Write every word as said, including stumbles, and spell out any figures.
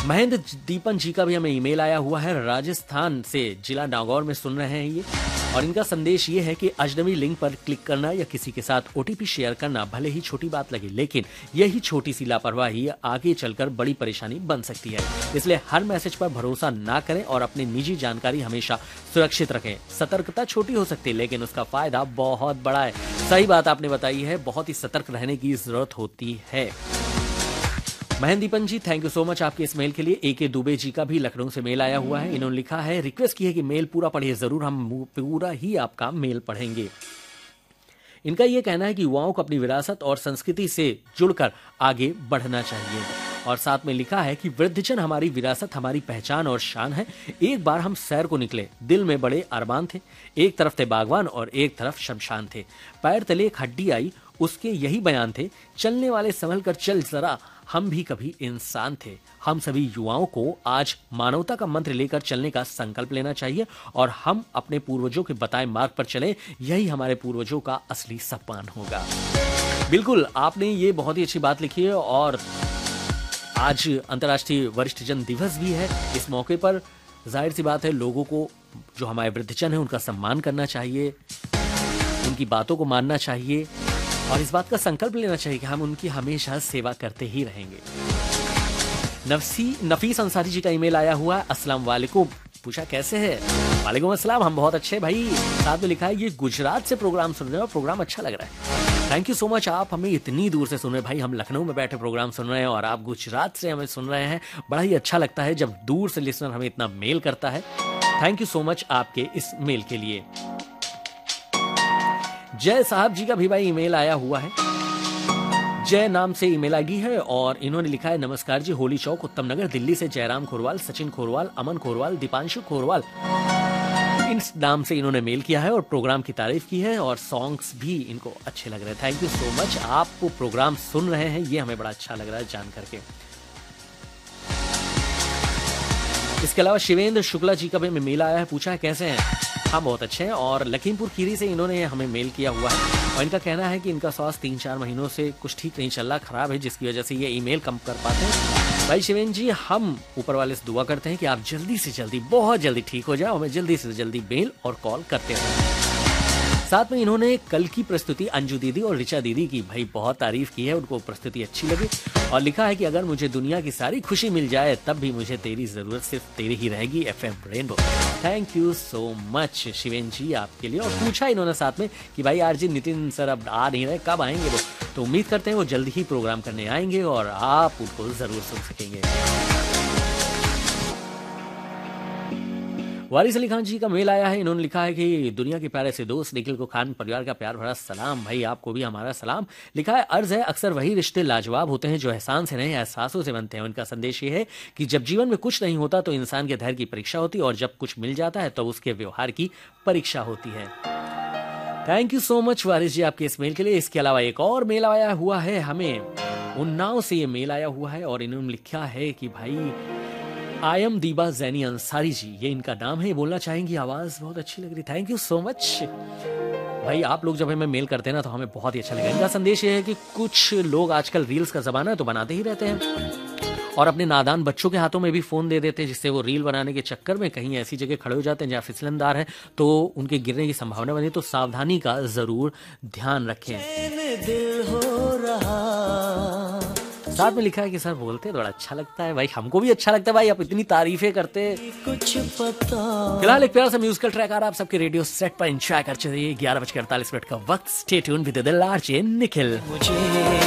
महेंद्र दीपन जी का भी हमें ईमेल आया हुआ है, राजस्थान से, जिला नागौर में सुन रहे हैं ये, और इनका संदेश ये है कि अजनबी लिंक पर क्लिक करना या किसी के साथ ओटीपी शेयर करना भले ही छोटी बात लगे, लेकिन यही छोटी सी लापरवाही आगे चलकर बड़ी परेशानी बन सकती है। इसलिए हर मैसेज पर भरोसा ना करें और अपनी निजी जानकारी हमेशा सुरक्षित रखें। सतर्कता छोटी हो सकती है लेकिन उसका फायदा बहुत बड़ा है। सही बात आपने बताई है, बहुत ही सतर्क रहने की जरूरत होती है। महेंद्र दीपन जी, थैंक यू सो मच आपके इस मेल के लिए। ए के दुबे जी का भी लखनऊ से मेल आया हुआ है। इन्होंने लिखा है, रिक्वेस्ट की है कि मेल पूरा पढ़िए, जरूर हम पूरा ही आपका मेल पढ़ेंगे। इनका यह कहना है कि युवाओं को अपनी विरासत और संस्कृति से जुड़कर आगे बढ़ना चाहिए, और साथ में लिखा है कि वृद्धजन हमारी विरासत, हमारी पहचान और शान है। एक बार हम सैर को निकले, दिल में बड़े अरमान थे, एक तरफ थे बागवान और एक तरफ शमशान थे, पैर तले एक हड्डी आई, उसके यही बयान थे, चलने वाले संभल कर चल जरा, हम भी कभी इंसान थे। हम सभी युवाओं को आज मानवता का मंत्र लेकर चलने का संकल्प लेना चाहिए और हम अपने पूर्वजों के बताए मार्ग पर चलें, यही हमारे पूर्वजों का असली सम्मान होगा। बिल्कुल, आपने ये बहुत ही अच्छी बात लिखी है, और आज अंतर्राष्ट्रीय वरिष्ठजन दिवस भी है। इस मौके पर जाहिर सी बात है, लोगों को, जो हमारे वृद्धजन है, उनका सम्मान करना चाहिए, उनकी बातों को मानना चाहिए और इस बात का संकल्प लेना चाहिए कि हम उनकी हमेशा सेवा करते ही रहेंगे। नफसी नफीस अंसारी जी का ईमेल आया हुआ है, अस्सलाम वालेकुम, पूछा कैसे है। वालेकुम अस्सलाम, हम बहुत अच्छे भाई। साथ में लिखा है, ये गुजरात से प्रोग्राम सुन रहे हैं और प्रोग्राम अच्छा लग रहा है। थैंक यू सो मच, आप हमें इतनी दूर से सुन रहे हैं भाई। हम लखनऊ में बैठे प्रोग्राम सुन रहे हैं और आप गुजरात से हमें सुन रहे हैं। बड़ा ही अच्छा लगता है जब दूर से लिसनर हमें इतना मेल करता है। थैंक यू सो मच आपके इस मेल के लिए। जय साहब जी का भी भाई ईमेल आया हुआ है, जय नाम से ईमेल आईडी है, और इन्होंने लिखा है, नमस्कार जी, होली चौक, उत्तम नगर, दिल्ली से जयराम खोरवाल, सचिन खोरवाल, अमन खोरवाल, दीपांशु खोरवाल, इस नाम से इन्होंने मेल किया है और प्रोग्राम की तारीफ की है और सॉन्ग्स भी इनको अच्छे लग रहे हैं। थैंक यू सो मच, आप प्रोग्राम सुन रहे हैं, ये हमें बड़ा अच्छा लग रहा है जान करके। इसके अलावा शिवेंद्र शुक्ला जी का भी हमें मेल आया है, पूछा है कैसे हैं। हाँ, बहुत अच्छे हैं, और लखीमपुर खीरी से इन्होंने हमें मेल किया हुआ है और इनका कहना है कि इनका स्वास्थ्य तीन चार महीनों से कुछ ठीक नहीं चल रहा, खराब है, जिसकी वजह से ये ईमेल कम कर पाते हैं। भाई शिवेंद्र जी, हम ऊपर वाले से दुआ करते हैं कि आप जल्दी से जल्दी, बहुत जल्दी ठीक हो जाओ, हमें जल्दी से जल्दी मेल और कॉल करते रहें। साथ में इन्होंने कल की प्रस्तुति अंजू दीदी और ऋचा दीदी की भाई बहुत तारीफ की है, उनको प्रस्तुति अच्छी लगी, और लिखा है कि अगर मुझे दुनिया की सारी खुशी मिल जाए तब भी मुझे तेरी जरूरत सिर्फ तेरी ही रहेगी, FM rainbow. Thank you so much Shivendra जी आपके लिए। और पूछा इन्होंने साथ में कि भाई आरजी नितिन सर अब आ नहीं रहे, कब आएंगे वो, तो उम्मीद करते हैं वो जल्दी ही प्रोग्राम करने आएंगे और आप उनको जरूर सुन सकेंगे। वारिस अली खान जी का मेल आया है, इन्होंने लिखा है कि दुनिया के प्यारे से दोस्त निखिल को खान परिवार का प्यार भरा सलाम। भाई आपको भी हमारा सलाम। लिखा है, अर्ज है, अक्सर वही रिश्ते लाजवाब होते हैं जो एहसान से नहीं एहसासों से बनते हैं। उनका संदेश ये है कि जब जीवन में कुछ नहीं होता तो इंसान के धैर्य की परीक्षा होती है, और जब कुछ मिल जाता है तो उसके व्यवहार की परीक्षा होती है। थैंक यू सो मच वारिस जी आपके इस मेल के लिए। इसके अलावा एक और मेल आया हुआ है हमें, उन्नाव से ये मेल आया हुआ है, और इन्होंने लिखा है कि भाई आई एम दीबा जैनी अंसारी जी, ये इनका नाम है, ये बोलना चाहेंगी, आवाज बहुत अच्छी लग रही। थैंक यू सो मच भाई, आप लोग जब हमें मेल करते हैं ना तो हमें बहुत ही अच्छा लगेगा। इनका संदेश ये है कि कुछ लोग, आजकल रील्स का जमाना है तो बनाते ही रहते हैं और अपने नादान बच्चों के हाथों में भी फोन दे देते हैं, जिससे वो रील बनाने के चक्कर में कहीं ऐसी जगह खड़े हो जाते हैं जहाँ फिसलनदार है तो उनके गिरने की संभावना बनी। तो सावधानी का जरूर ध्यान रखें। दिल हो रहा, साथ में लिखा है कि सर बोलते थोड़ा अच्छा लगता है। भाई हमको भी अच्छा लगता है भाई, आप इतनी तारीफें करते। कुछ पता। फिलहाल एक प्यारा सा म्यूजिकल ट्रैक आ रहा है आप सबके रेडियो सेट पर, एंजॉय करते रहिए। ग्यारह बजकर अड़तालीस मिनट का वक्त, stay tune with the large Nikhil. मुझे